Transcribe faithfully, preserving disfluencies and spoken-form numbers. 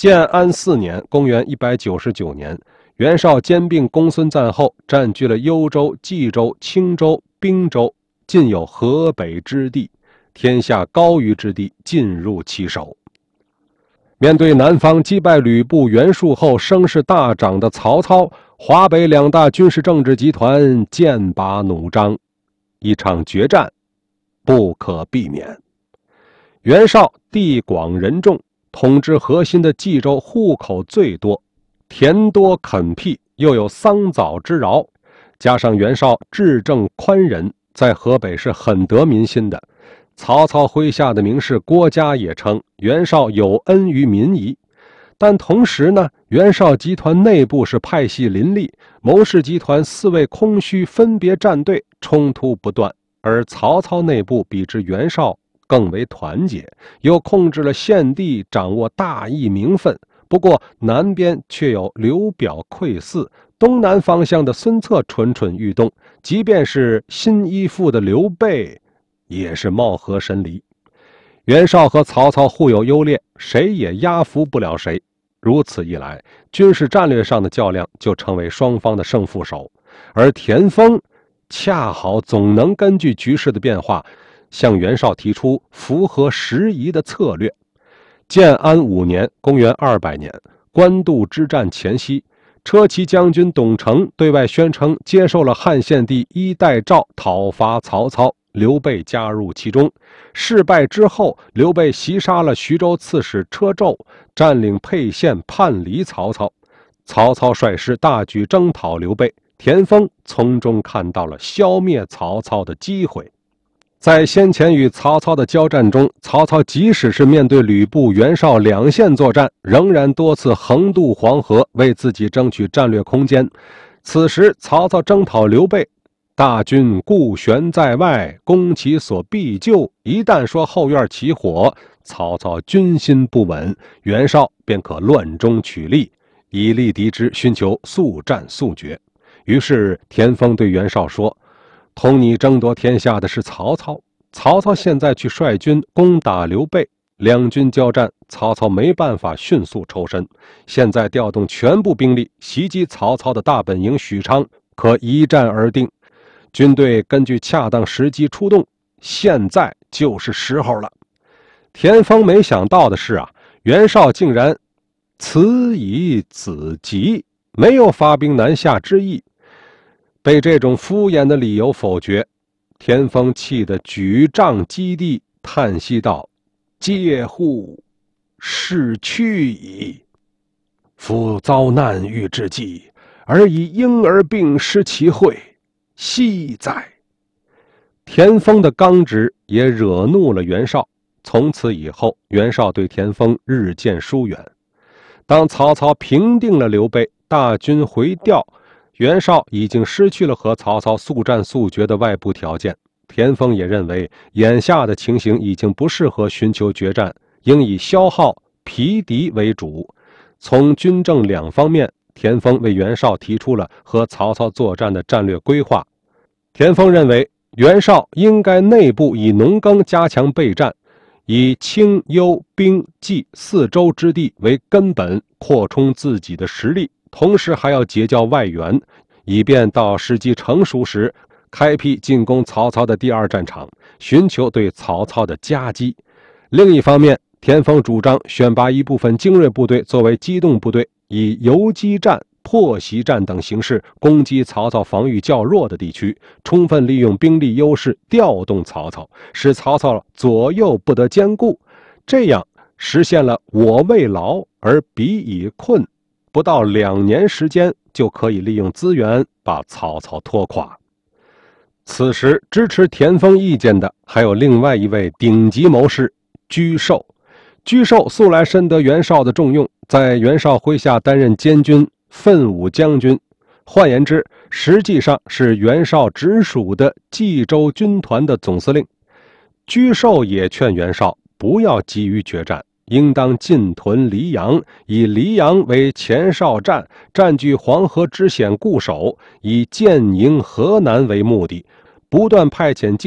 建安四年，公元一百九十九年，袁绍兼并公孙瓒后，占据了幽州、冀州、青州、并州，尽有河北之地，天下高于之地尽入其手。面对南方击败吕布、袁术后声势大涨的曹操，华北两大军事政治集团剑拔弩张，一场决战不可避免。袁绍地广人众，统治核心的冀州户口最多，田多垦辟，又有桑枣之饶，加上袁绍治政宽仁，在河北是很得民心的。曹操麾下的名士郭嘉也称袁绍有恩于民夷。但同时呢，袁绍集团内部是派系林立，谋士集团四位空虚，分别站队，冲突不断。而曹操内部比之袁绍更为团结，又控制了县地，掌握大义名分。不过南边却有刘表窥伺，东南方向的孙策蠢蠢欲动，即便是新依附的刘备也是貌合神离。袁绍和曹操互有优劣，谁也压服不了谁。如此一来，军事战略上的较量就成为双方的胜负手。而田丰恰好总能根据局势的变化，向袁绍提出符合时宜的策略。建安五年，公元二百年，官渡之战前夕，车骑将军董承对外宣称接受了汉献帝衣带诏，讨伐曹操，刘备加入其中。事败之后，刘备袭杀了徐州刺史车胄，占领沛县，叛离曹操。曹操率师大举征讨刘备，田丰从中看到了消灭曹操的机会。在先前与曹操的交战中，曹操即使是面对吕布、袁绍两线作战，仍然多次横渡黄河，为自己争取战略空间。此时曹操征讨刘备，大军固悬在外，攻其所必救，一旦说后院起火，曹操军心不稳，袁绍便可乱中取利，以力敌之，寻求速战速决。于是田丰对袁绍说，同你争夺天下的是曹操，曹操现在去率军攻打刘备，两军交战，曹操没办法迅速抽身，现在调动全部兵力袭击曹操的大本营许昌，可一战而定。军队根据恰当时机出动，现在就是时候了。田丰没想到的是啊，袁绍竟然辞以子急，没有发兵南下之意。被这种敷衍的理由否决，田丰气得举杖击地，叹息道：嗟乎，是屈矣！夫遭难欲之计，而以婴儿病失其惠，惜哉！田丰的刚直也惹怒了袁绍，从此以后，袁绍对田丰日渐疏远。当曹操平定了刘备，大军回调，袁绍已经失去了和曹操速战速决的外部条件。田丰也认为眼下的情形已经不适合寻求决战，应以消耗疲敌为主。从军政两方面，田丰为袁绍提出了和曹操作战的战略规划。田丰认为袁绍应该内部以农耕加强备战，以青幽并冀四州之地为根本，扩充自己的实力，同时还要结交外援，以便到时机成熟时开辟进攻曹操的第二战场，寻求对曹操的夹击。另一方面，田丰主张选拔一部分精锐部队作为机动部队，以游击战、破袭战等形式攻击曹操防御较弱的地区，充分利用兵力优势调动曹操，使曹操左右不得兼顾，这样实现了我为劳而彼以困，不到两年时间就可以利用资源把曹操拖垮。此时支持田丰意见的还有另外一位顶级谋士沮授。沮授素来深得袁绍的重用，在袁绍麾下担任监军、奋武将军，换言之，实际上是袁绍直属的冀州军团的总司令。沮授也劝袁绍不要急于决战，应当进屯黎阳，以黎阳为前哨站，占据黄河之险固守，以建宁河南为目的，不断派遣